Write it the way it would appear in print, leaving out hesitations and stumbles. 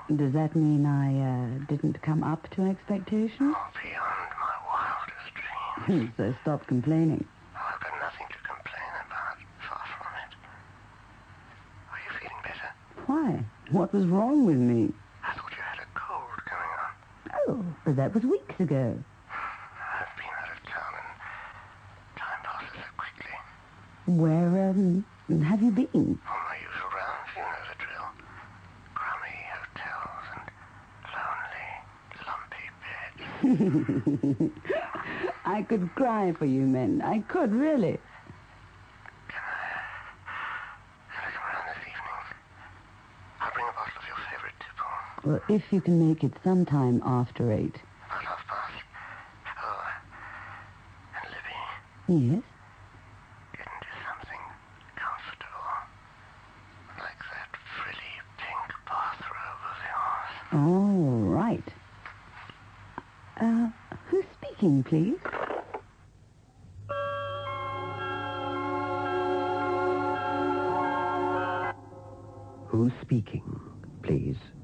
Does that mean I didn't come up to expectations? Oh, beyond my wildest dreams. So stop complaining. Oh, I've got nothing to complain about. Far from it. Are you feeling better? Why? What was wrong with me? I thought you had a cold going on. Oh, but that was weeks ago. I've been out of town and time passes so quickly. Where, have you been? On my usual rounds, you know the drill. Crummy hotels and lonely, lumpy beds. I could cry for you men. I could, really. Can I come around this evening? I'll bring a bottle of your favorite tipple. Well, if you can make it sometime after 8. About half past. Oh, and Libby, Yes? get into something comfortable. Like that frilly pink bathrobe of yours. All right. Who's speaking, please? Who's speaking, please?